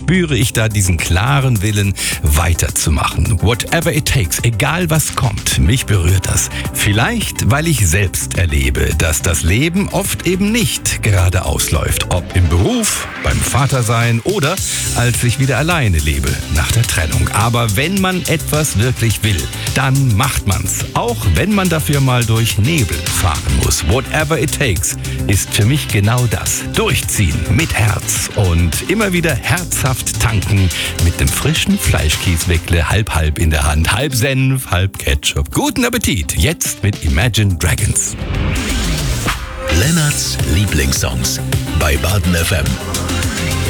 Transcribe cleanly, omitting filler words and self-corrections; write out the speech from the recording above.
spüre ich da diesen klaren Willen, weiterzumachen. Whatever it takes, egal was kommt, mich berührt das. Vielleicht, weil ich selbst erlebe, dass das Leben oft eben nicht geradeaus läuft. Ob im Beruf, beim Vatersein oder als ich wieder alleine lebe nach der Trennung. Aber wenn man etwas wirklich will, dann macht man's. Auch wenn man dafür mal durch Nebel fahren muss. Whatever it takes ist für mich genau das. Durchziehen mit Herz und immer wieder herzhaft tanken mit dem frischen Fleischkäsweckle halb in der Hand. Halb Senf, halb Ketchup. Guten Appetit. Jetzt mit Imagine Dragons. Lennarts Lieblingssongs bei Baden FM.